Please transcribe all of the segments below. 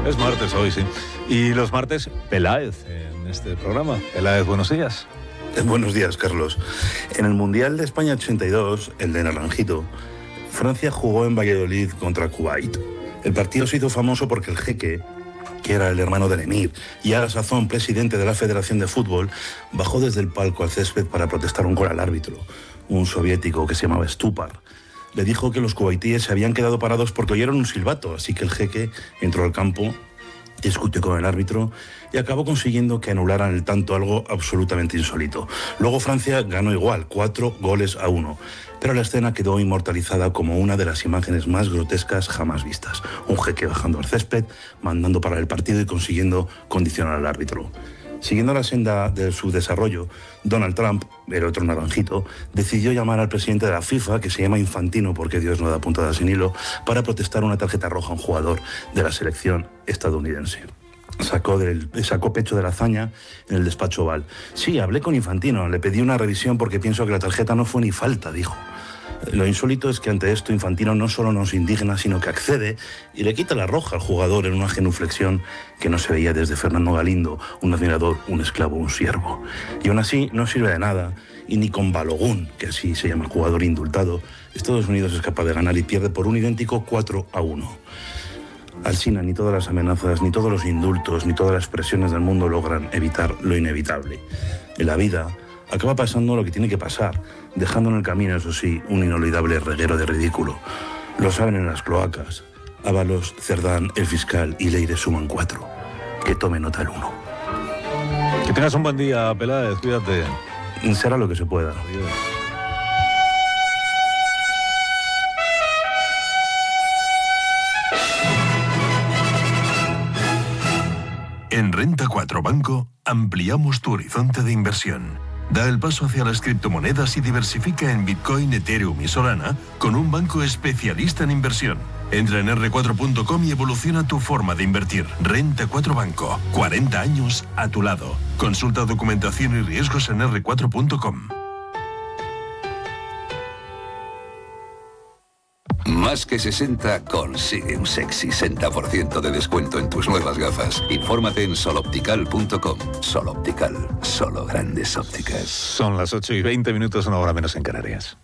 Es martes hoy, sí. Y los martes, Peláez en este programa. Peláez, buenos días. Buenos días, Carlos. En el Mundial de España 82, el de Naranjito, Francia jugó en Valladolid contra Kuwait. El partido se hizo famoso porque el jeque, que era el hermano del emir y a la sazón presidente de la Federación de Fútbol, bajó desde el palco al césped para protestar un gol al árbitro, un soviético que se llamaba Stupar. Le dijo que los kuwaitíes se habían quedado parados porque oyeron un silbato, así que el jeque entró al campo, discutió con el árbitro y acabó consiguiendo que anularan el tanto, algo absolutamente insólito. Luego Francia ganó igual, 4-1, pero la escena quedó inmortalizada como una de las imágenes más grotescas jamás vistas. Un jeque bajando al césped, mandando parar el partido y consiguiendo condicionar al árbitro. Siguiendo la senda de su desarrollo, Donald Trump, el otro naranjito, decidió llamar al presidente de la FIFA, que se llama Infantino porque Dios no da puntada sin hilo, para protestar una tarjeta roja a un jugador de la selección estadounidense. Sacó pecho de la hazaña en el despacho Oval. Sí, hablé con Infantino, le pedí una revisión porque pienso que la tarjeta no fue ni falta, dijo. Lo insólito es que ante esto Infantino no solo no se indigna, sino que accede y le quita la roja al jugador en una genuflexión que no se veía desde Fernando Galindo, un admirador, un esclavo, un siervo. Y aún así no sirve de nada, y ni con Balogun, que así se llama el jugador indultado, Estados Unidos es capaz de ganar y pierde por un idéntico 4-1. Alsina, ni todas las amenazas, ni todos los indultos, ni todas las presiones del mundo logran evitar lo inevitable. En la vida acaba pasando lo que tiene que pasar, dejando en el camino, eso sí, un inolvidable reguero de ridículo. Lo saben en las cloacas. Ábalos, Cerdán, el fiscal y Leire suman 4. Que tome nota el 1. Que tengas un buen día, Peláez, cuídate. Será lo que se pueda. Adiós. En Renta 4 Banco ampliamos tu horizonte de inversión. Da el paso hacia las criptomonedas y diversifica en Bitcoin, Ethereum y Solana con un banco especialista en inversión. Entra en r4.com y evoluciona tu forma de invertir. Renta 4 Banco, 40 años a tu lado. Consulta documentación y riesgos en r4.com. Más que 60 consigue un sexy 60% de descuento en tus nuevas gafas. Infórmate en soloptical.com. Sol Optical, solo grandes ópticas. Son las 8:20, una hora menos en Canarias.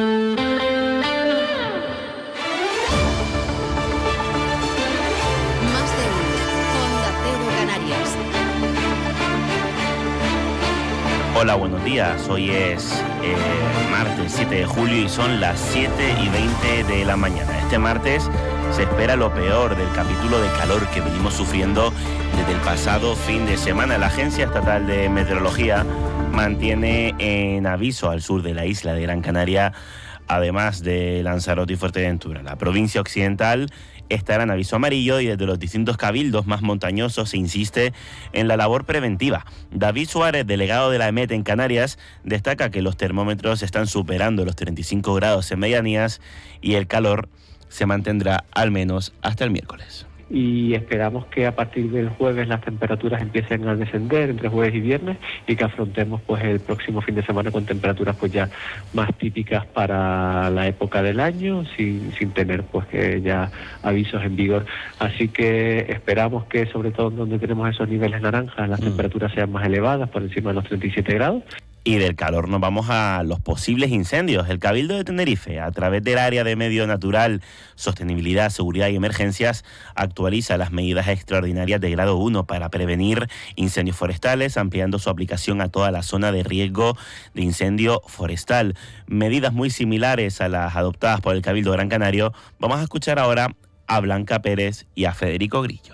Hola, buenos días. Hoy es martes 7 de julio y son las 7:20 de la mañana. Este martes se espera lo peor del capítulo de calor que venimos sufriendo desde el pasado fin de semana. La Agencia Estatal de Meteorología mantiene en aviso al sur de la isla de Gran Canaria, además de Lanzarote y Fuerteventura. La provincia occidental estará en aviso amarillo y desde los distintos cabildos más montañosos se insiste en la labor preventiva. David Suárez, delegado de la EMET en Canarias, destaca que los termómetros están superando los 35 grados en medianías y el calor se mantendrá al menos hasta el miércoles. Y esperamos que a partir del jueves las temperaturas empiecen a descender entre jueves y viernes y que afrontemos pues el próximo fin de semana con temperaturas pues ya más típicas para la época del año sin tener pues que ya avisos en vigor. Así que esperamos que sobre todo donde tenemos esos niveles naranjas las temperaturas sean más elevadas, por encima de los 37 grados. Y del calor nos vamos a los posibles incendios. El Cabildo de Tenerife, a través del área de Medio Natural, Sostenibilidad, Seguridad y Emergencias, actualiza las medidas extraordinarias de grado 1 para prevenir incendios forestales, ampliando su aplicación a toda la zona de riesgo de incendio forestal. Medidas muy similares a las adoptadas por el Cabildo Gran Canario. Vamos a escuchar ahora a Blanca Pérez y a Federico Grillo.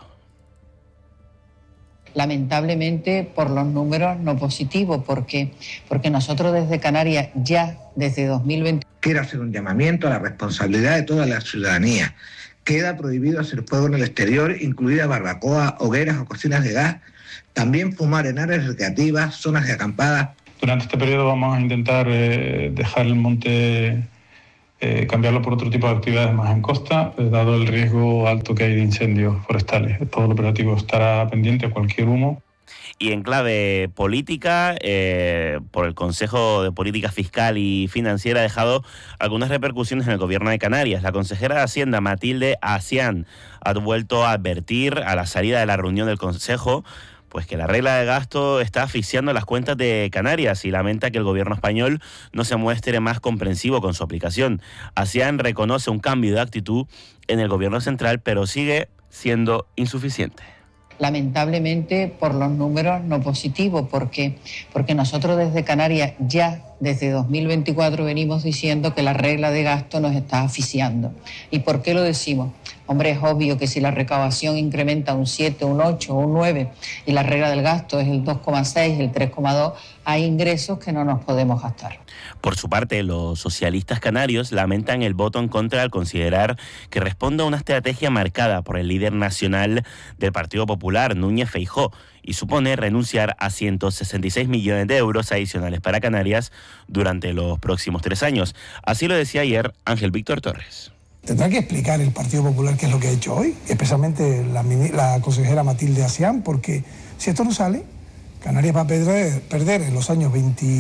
Lamentablemente por los números no positivos, porque nosotros desde Canarias ya desde 2020... Quiero hacer un llamamiento a la responsabilidad de toda la ciudadanía. Queda prohibido hacer fuego en el exterior, incluida barbacoa, hogueras o cocinas de gas. También fumar en áreas recreativas, zonas de acampada. Durante este periodo vamos a intentar dejar el monte, cambiarlo por otro tipo de actividades más en costa, dado el riesgo alto que hay de incendios forestales. Todo el operativo estará pendiente a cualquier humo. Y en clave política, por el Consejo de Política Fiscal y Financiera ha dejado algunas repercusiones en el gobierno de Canarias. La consejera de Hacienda, Matilde Asián, ha vuelto a advertir a la salida de la reunión del Consejo pues que la regla de gasto está asfixiando las cuentas de Canarias y lamenta que el gobierno español no se muestre más comprensivo con su aplicación. Asián reconoce un cambio de actitud en el gobierno central, pero sigue siendo insuficiente. Lamentablemente por los números no positivos, porque nosotros desde Canarias ya desde 2024 venimos diciendo que la regla de gasto nos está asfixiando. ¿Y por qué lo decimos? Hombre, es obvio que si la recaudación incrementa un 7, un 8 o un 9 y la regla del gasto es el 2,6, el 3,2, hay ingresos que no nos podemos gastar. Por su parte, los socialistas canarios lamentan el voto en contra al considerar que responde a una estrategia marcada por el líder nacional del Partido Popular, Núñez Feijóo, y supone renunciar a 166 millones de euros adicionales para Canarias durante los próximos 3 años. Así lo decía ayer Ángel Víctor Torres. Tendrá que explicar el Partido Popular qué es lo que ha hecho hoy, especialmente la consejera Matilde Asián, porque si esto no sale, Canarias va a perder en los años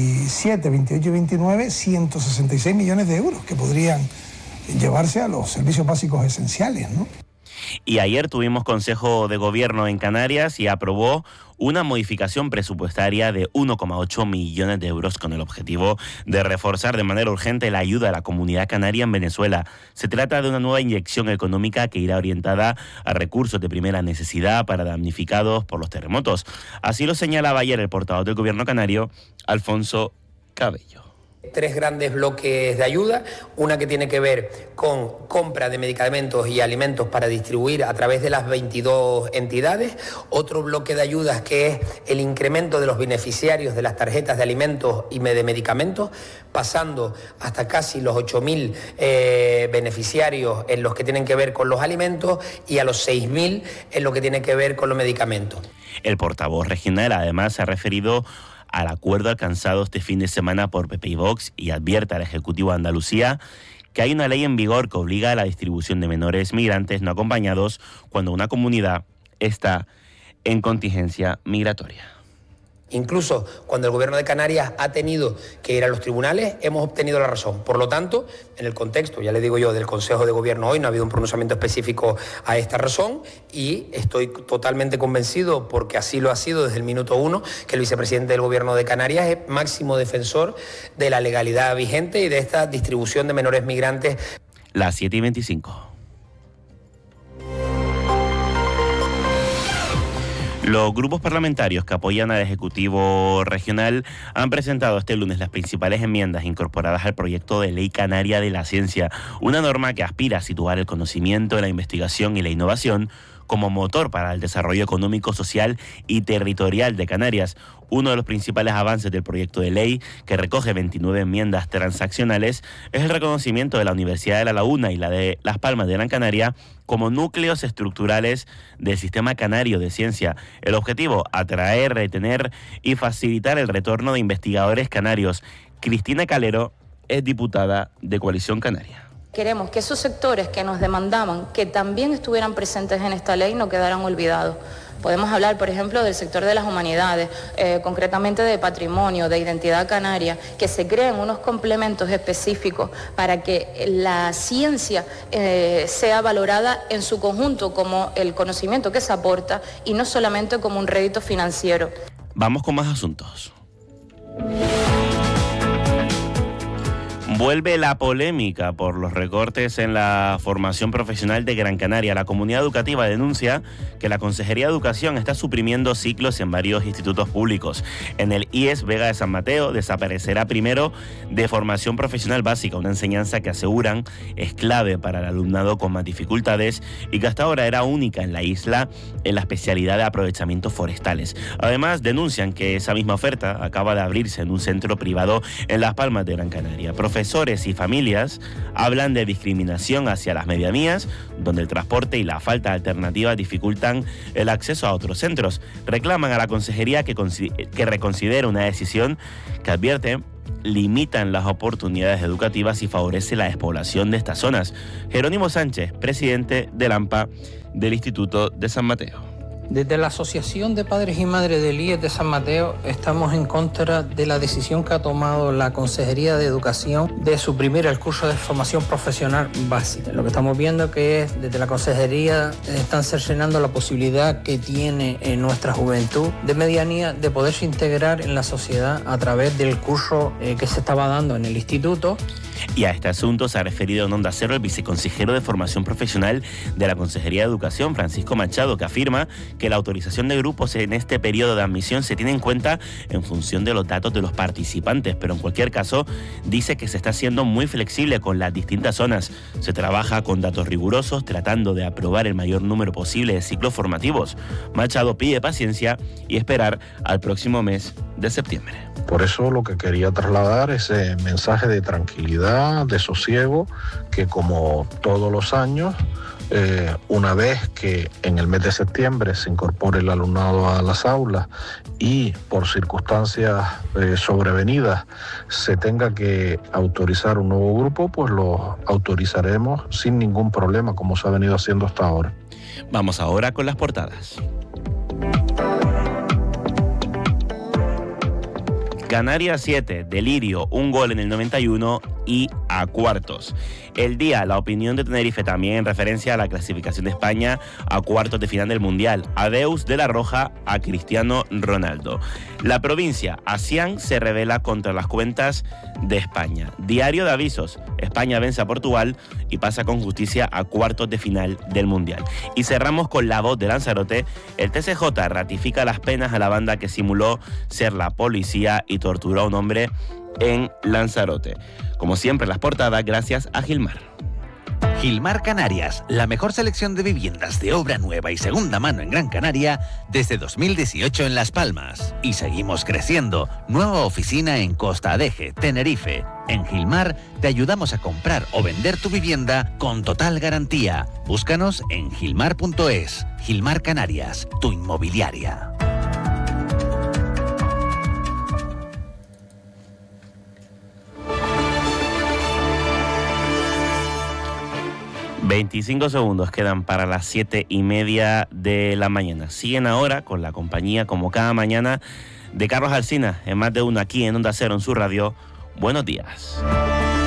27, 28 y 29 166 millones de euros que podrían llevarse a los servicios básicos esenciales, ¿no? Y ayer tuvimos Consejo de Gobierno en Canarias y aprobó una modificación presupuestaria de 1,8 millones de euros con el objetivo de reforzar de manera urgente la ayuda a la comunidad canaria en Venezuela. Se trata de una nueva inyección económica que irá orientada a recursos de primera necesidad para damnificados por los terremotos. Así lo señalaba ayer el portavoz del Gobierno canario, Alfonso Cabello. 3 grandes bloques de ayuda, una que tiene que ver con compra de medicamentos y alimentos para distribuir a través de las 22 entidades, otro bloque de ayudas que es el incremento de los beneficiarios de las tarjetas de alimentos y de medicamentos, pasando hasta casi los 8.000 beneficiarios en los que tienen que ver con los alimentos y a los 6.000 en lo que tiene que ver con los medicamentos. El portavoz regional además se ha referido al acuerdo alcanzado este fin de semana por PP y Vox y advierte al Ejecutivo de Andalucía que hay una ley en vigor que obliga a la distribución de menores migrantes no acompañados cuando una comunidad está en contingencia migratoria. Incluso cuando el Gobierno de Canarias ha tenido que ir a los tribunales, hemos obtenido la razón. Por lo tanto, en el contexto, ya le digo yo, del Consejo de Gobierno hoy, no ha habido un pronunciamiento específico a esta razón y estoy totalmente convencido, porque así lo ha sido desde el minuto 1, que el vicepresidente del Gobierno de Canarias es máximo defensor de la legalidad vigente y de esta distribución de menores migrantes. Las 7:25. Los grupos parlamentarios que apoyan al Ejecutivo Regional han presentado este lunes las principales enmiendas incorporadas al proyecto de Ley Canaria de la Ciencia, una norma que aspira a situar el conocimiento, la investigación y la innovación como motor para el desarrollo económico, social y territorial de Canarias. Uno de los principales avances del proyecto de ley, que recoge 29 enmiendas transaccionales, es el reconocimiento de la Universidad de La Laguna y la de Las Palmas de Gran Canaria como núcleos estructurales del sistema canario de ciencia. El objetivo, atraer, retener y facilitar el retorno de investigadores canarios. Cristina Calero es diputada de Coalición Canaria. Queremos que esos sectores que nos demandaban que también estuvieran presentes en esta ley no quedaran olvidados. Podemos hablar, por ejemplo, del sector de las humanidades, concretamente de patrimonio, de identidad canaria, que se creen unos complementos específicos para que la ciencia sea valorada en su conjunto como el conocimiento que se aporta y no solamente como un rédito financiero. Vamos con más asuntos. Vuelve la polémica por los recortes en la formación profesional de Gran Canaria. La comunidad educativa denuncia que la Consejería de Educación está suprimiendo ciclos en varios institutos públicos. En el IES Vega de San Mateo desaparecerá primero de formación profesional básica, una enseñanza que aseguran es clave para el alumnado con más dificultades y que hasta ahora era única en la isla en la especialidad de aprovechamientos forestales. Además, denuncian que esa misma oferta acaba de abrirse en un centro privado en Las Palmas de Gran Canaria. Profesores y familias hablan de discriminación hacia las medianías, donde el transporte y la falta de alternativas dificultan el acceso a otros centros. Reclaman a la consejería que reconsidere una decisión que advierte limitan las oportunidades educativas y favorece la despoblación de estas zonas. Jerónimo Sánchez, presidente del AMPA del Instituto de San Mateo. Desde la Asociación de Padres y Madres del IES de San Mateo estamos en contra de la decisión que ha tomado la Consejería de Educación de suprimir el curso de formación profesional básica. Lo que estamos viendo que es, desde la Consejería están cercenando la posibilidad que tiene en nuestra juventud de medianía de poderse integrar en la sociedad a través del curso que se estaba dando en el instituto. Y a este asunto se ha referido en Onda Cero el viceconsejero de Formación Profesional de la Consejería de Educación, Francisco Machado, que afirma que la autorización de grupos en este periodo de admisión se tiene en cuenta en función de los datos de los participantes, pero en cualquier caso dice que se está siendo muy flexible con las distintas zonas. Se trabaja con datos rigurosos, tratando de aprobar el mayor número posible de ciclos formativos. Machado pide paciencia y esperar al próximo mes de septiembre. Por eso lo que quería trasladar es ese mensaje de tranquilidad, de sosiego, que como todos los años, una vez que en el mes de septiembre se incorpore el alumnado a las aulas y por circunstancias sobrevenidas se tenga que autorizar un nuevo grupo, pues lo autorizaremos sin ningún problema, como se ha venido haciendo hasta ahora. Vamos ahora con las portadas. Canarias 7, delirio, un gol en el 91 y a cuartos. El Día, la opinión de Tenerife también en referencia a la clasificación de España a cuartos de final del Mundial. Adeus de la Roja a Cristiano Ronaldo. La Provincia, Asian se revela contra las cuentas de España. Diario de Avisos, España vence a Portugal y pasa con justicia a cuartos de final del Mundial. Y cerramos con La Voz de Lanzarote. El TCJ ratifica las penas a la banda que simuló ser la policía y torturó a un hombre en Lanzarote. Como siempre, las portadas gracias a Gilmar. Gilmar Canarias, la mejor selección de viviendas de obra nueva y segunda mano en Gran Canaria desde 2018 en Las Palmas. Y seguimos creciendo. Nueva oficina en Costa Adeje, Tenerife. En Gilmar te ayudamos a comprar o vender tu vivienda con total garantía. Búscanos en gilmar.es. Gilmar Canarias, tu inmobiliaria. ...25 segundos quedan para las 7:30 de la mañana. Siguen ahora con la compañía, como cada mañana, de Carlos Alsina, en Más de Uno, aquí en Onda Cero, en su radio. Buenos días.